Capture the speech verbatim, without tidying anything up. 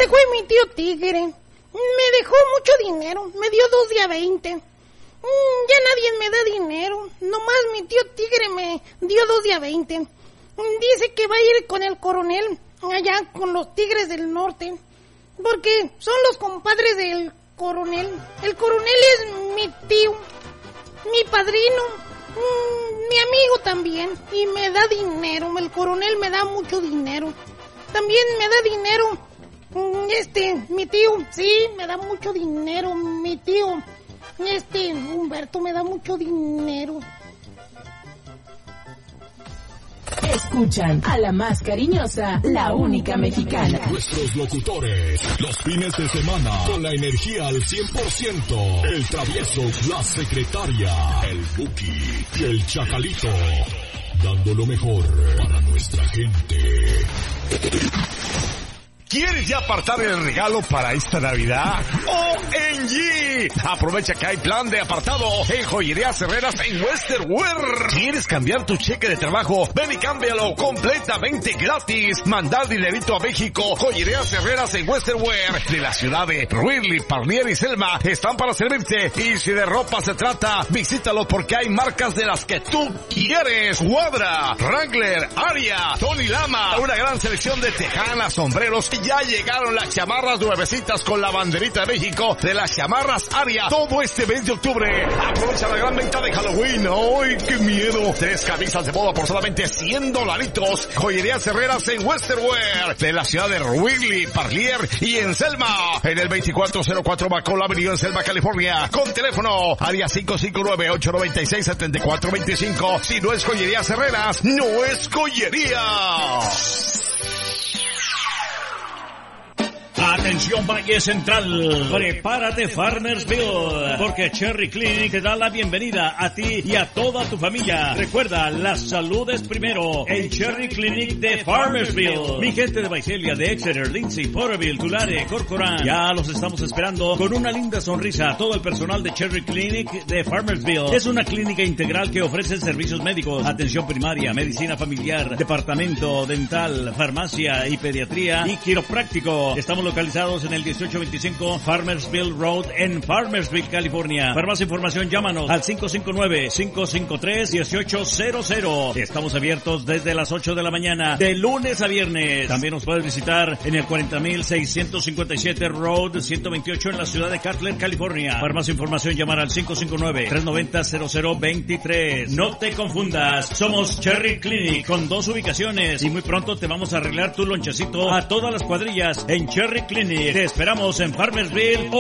se fue mi tío Tigre. Me dejó mucho dinero, me dio dos de a veinte. Ya nadie me da dinero, nomás mi tío Tigre me dio dos de a veinte. Dice que va a ir con el coronel, allá con los Tigres del Norte, porque son los compadres del coronel. El coronel es mi tío, mi padrino, mi amigo también, y me da dinero. El coronel me da mucho dinero. También me da dinero este, mi tío, sí, me da mucho dinero, mi tío. Este, Humberto me da mucho dinero. Escuchan a la más cariñosa, la única mexicana. Nuestros locutores, los fines de semana, con la energía al cien por ciento. El travieso, la secretaria, el Buki y el Chacalito. Dando lo mejor para nuestra gente. ¿Quieres ya apartar el regalo para esta Navidad? ¡O M G! Aprovecha que hay plan de apartado en Joyerías Herreras en Western Wear. ¿Quieres cambiar tu cheque de trabajo? Ven y cámbialo completamente gratis. Mandar dinerito a México. Joyerías Herreras en Western Wear de la ciudad de Ruirli, Parlier y Selma están para servirte. Y si de ropa se trata, visítalo porque hay marcas de las que tú quieres. Guadra, Wrangler, Aria, Tony Lama. Una gran selección de tejanas, sombreros. Ya llegaron las chamarras nuevecitas con la banderita de México de las chamarras Aria. Todo este mes de octubre. Aprovecha la gran venta de Halloween. ¡Ay, qué miedo! Tres camisas de boda por solamente cien dolaritos. Joyerías Herreras en Western Wear de la ciudad de Ruirli, Parlier y en Selma. En el veinticuatro cero cuatro Macola Avenue en Selma, California. Con teléfono área cinco cinco nueve, ocho nueve seis, siete cuatro dos cinco. Si no es Joyerías Herreras, no es joyería. Atención Valle Central, prepárate Farmersville, porque Cherry Clinic te da la bienvenida a ti y a toda tu familia. Recuerda, la salud es primero en Cherry Clinic de Farmersville. Mi gente de Visalia, de Exeter, Lindsay, Porterville, Tulare, Corcoran, ya los estamos esperando con una linda sonrisa. Todo el personal de Cherry Clinic de Farmersville es una clínica integral que ofrece servicios médicos, atención primaria, medicina familiar, departamento dental, farmacia y pediatría y quiropráctico. Estamos localizados en el dieciocho veinticinco Farmersville Road en Farmersville, California. Para más información, llámanos al cinco cinco nueve, cinco cinco tres, uno ocho cero cero. Estamos abiertos desde las ocho de la mañana, de lunes a viernes. También nos puedes visitar en el cuarenta mil seiscientos cincuenta y siete Road ciento veintiocho en la ciudad de Cutler, California. Para más información, llamar al cinco cinco nueve, tres nueve cero, cero cero dos tres. No te confundas, somos Cherry Clinic con dos ubicaciones y muy pronto te vamos a arreglar tu lonchecito a todas las cuadrillas en Cherry Clinic. Te esperamos en Farmersville